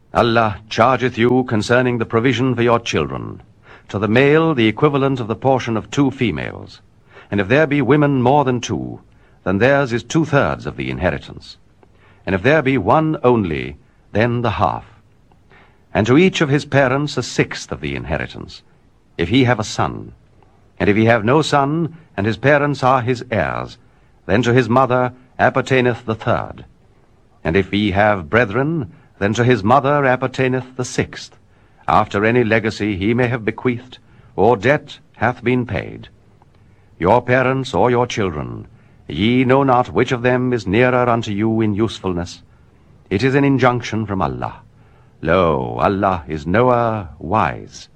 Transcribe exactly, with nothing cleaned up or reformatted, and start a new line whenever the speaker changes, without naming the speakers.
Allah chargeth you concerning the provision for your children, to the male the equivalent of the portion of two females, and if there be women more than two, then theirs is two-thirds of the inheritance, and if there be one only, then the half. And to each of his parents a sixth of the inheritance, if he have a son. And if he have no son, and his parents are his heirs, then to his mother appertaineth the third. And if he have brethren, then to his mother appertaineth the sixth, after any legacy he may have bequeathed, or debt hath been paid. Your parents or your children, ye know not which of them is nearer unto you in usefulness. It is an injunction from Allah. Lo, Allah is knower, wise.